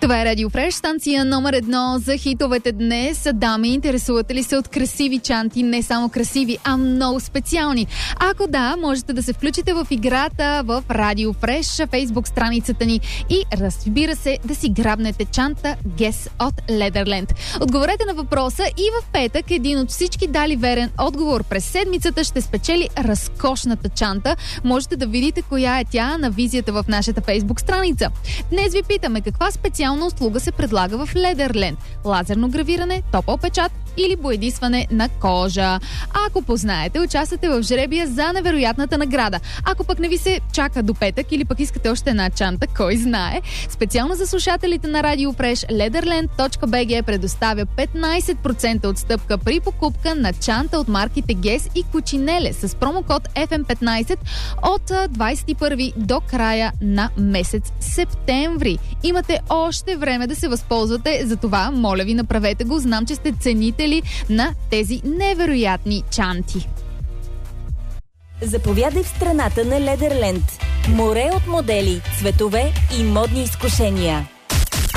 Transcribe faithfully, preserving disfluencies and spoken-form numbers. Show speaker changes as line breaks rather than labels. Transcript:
Това е Радио Фреш, станция номер едно за хитовете днес. Дами, интересувате ли се от красиви чанти? Не само красиви, а много специални. Ако да, можете да се включите в играта в Радио Фреш, фейсбук страницата ни и разбира се да си грабнете чанта Guess от Leatherland. Отговорете на въпроса и в петък един от всички дали верен отговор през седмицата ще спечели разкошната чанта. Можете да видите коя е тя на визията в нашата фейсбук страница. Днес ви питаме каква специална услуга се предлага в Leatherland. Лазерно гравиране, топъл печат или боядисване на кожа. А ако познаете, участвате в жребия за невероятната награда. Ако пък не ви се чака до петък или пък искате още една чанта, кой знае, специално за слушателите на Радио Фреш, Leatherland точка би джи предоставя петнайсет процента отстъпка при покупка на чанта от марките Guess и Cucinelle с промокод еф ем петнайсет от двайсет и първи до края на месец септември. Имате още време да се възползвате, затова моля ви, направете го. Знам, че сте ценители на тези невероятни чанти.
Заповядай в страната на Leatherland. Море от модели, цветове и модни изкушения.